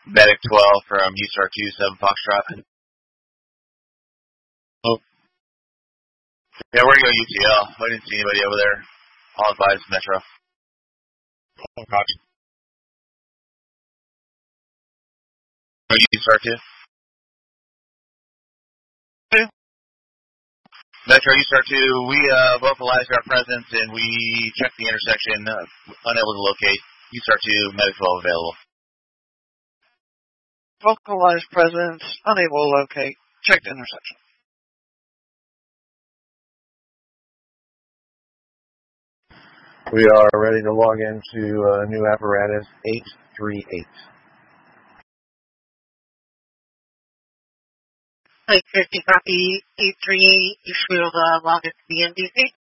Medic 12 from USAR 27 Foxtrot. Oh. Yeah, we're going to go UTL. I didn't see anybody over there. I'll advise Metro. Oh, copy. USAR 2? Metro USAR 2, we vocalized our presence and we checked the intersection, unable to locate. USAR 2, Medic 12 available. Vocalized presence, unable to locate. Checked intersection. We are ready to log into new apparatus 838. 850 copy, 838, you should log into the NDC.